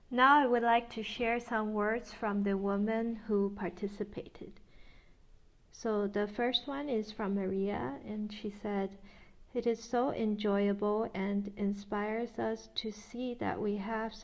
Now I would like to share some words from the women who participated. So the first one is from Maria, and she said, "It is so enjoyable and inspires us to see that we have